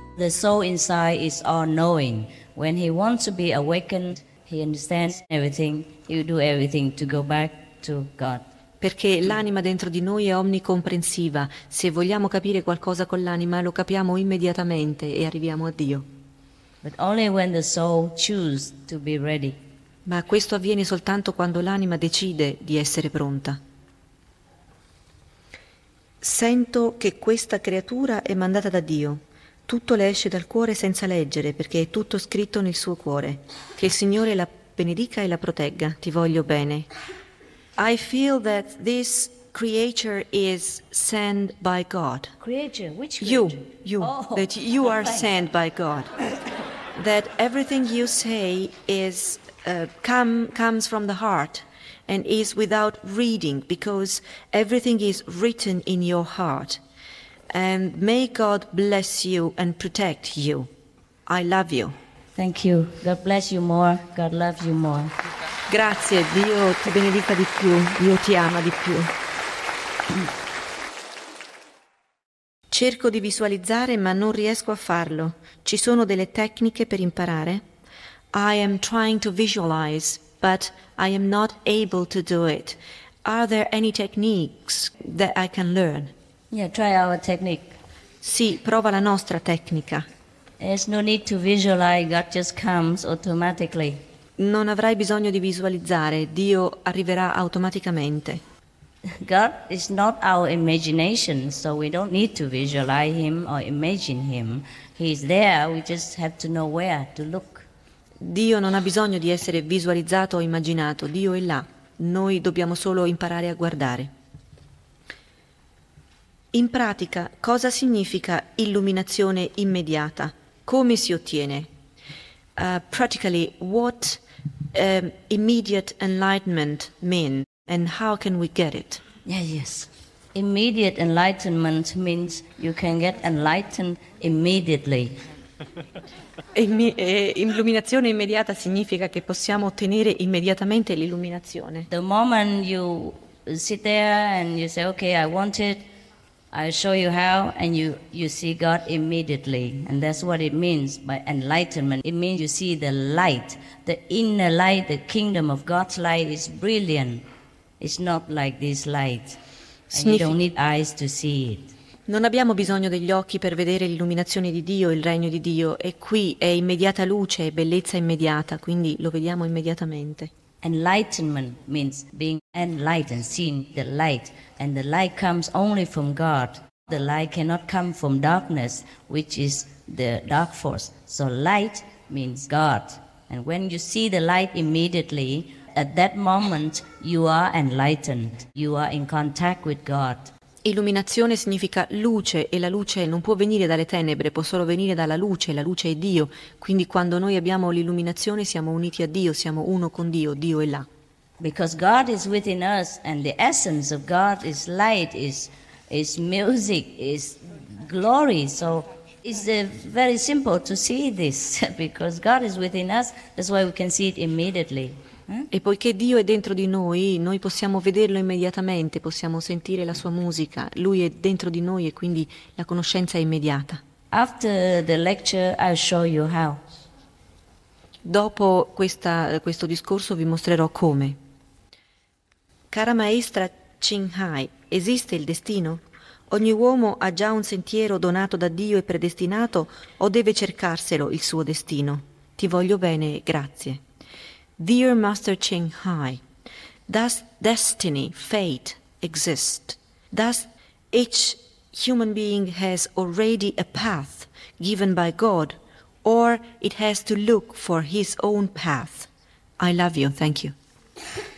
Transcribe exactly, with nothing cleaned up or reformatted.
The soul inside is all-knowing. When he wants to be awakened, he understands everything. He will do everything to go back to God. Perché l'anima dentro di noi è omnicomprensiva. Se vogliamo capire qualcosa con l'anima, lo capiamo immediatamente e arriviamo a Dio. But only when the soul chooses to be ready. Ma questo avviene soltanto quando l'anima decide di essere pronta. Sento che questa creatura è mandata da Dio. Tutto le esce dal cuore senza leggere, perché è tutto scritto nel suo cuore. Che il Signore la benedica e la protegga. Ti voglio bene. I feel that this creature is sent by God. Creature? Which creature? You, you, Oh, that you are thanks. sent by God. That everything you say is uh, come comes from the heart and is without reading, because everything is written in your heart. And may God bless you and protect you. I love you. Thank you. God bless you more. God loves you more. Grazie, Dio ti benedica di più, Dio ti ama di più. Cerco di visualizzare, ma non riesco a farlo. Ci sono delle tecniche per imparare? I am trying to visualize, but I am not able to do it. Are there any techniques that I can learn? Yeah, try our technique. Sì, prova la nostra tecnica. There's no need to visualize. God just comes automatically. Non avrai bisogno di visualizzare, Dio arriverà automaticamente. God is not our imagination, so we don't need to visualize Him or imagine Him. He's there, we just have to know where to look. Dio non ha bisogno di essere visualizzato o immaginato, Dio è là. Noi dobbiamo solo imparare a guardare. In pratica, cosa significa illuminazione immediata? Come si ottiene? Uh, practically, what um, immediate enlightenment means and how can we get it? Yeah, yes. Immediate enlightenment means you can get enlightened immediately. Immi- eh, illuminazione immediata significa che possiamo ottenere immediatamente l'illuminazione. The moment you sit there and you say, okay, I want it, I'll show you how, and you, you see God immediately. And that's what it means by enlightenment. It means you see the light, the inner light, the kingdom of God's light is brilliant. It's not like this light. And you don't need eyes to see it. Non abbiamo bisogno degli occhi per vedere l'illuminazione di Dio, il regno di Dio. E qui è immediata luce, è bellezza immediata, quindi lo vediamo immediatamente. Enlightenment means being enlightened, seeing the light. And the light comes only from God. The light cannot come from darkness, which is the dark force. So light means God. And when you see the light immediately, at that moment you are enlightened. You are in contact with God. Illuminazione significa luce e la luce non può venire dalle tenebre, può solo venire dalla luce, la luce è Dio. Quindi quando noi abbiamo l'illuminazione siamo uniti a Dio, siamo uno con Dio, Dio è là. Because God is within us and the essence of God is light, is, is music, is glory. So it's uh, very simple to see this because God is within us, that's why we can see it immediately. Hmm? E poiché Dio è dentro di noi, noi possiamo vederlo immediatamente, possiamo sentire la sua musica. Lui è dentro di noi e quindi la conoscenza è immediata. After the lecture, I'll show you how. Dopo questa, questo discorso vi mostrerò come. Cara maestra Ching Hai, esiste il destino? Ogni uomo ha già un sentiero donato da Dio e predestinato o deve cercarselo il suo destino? Ti voglio bene, grazie. Dear Master Ching Hai, does destiny, fate exist? Does each human being has already a path given by God, or it has to look for his own path? I love you. Thank you.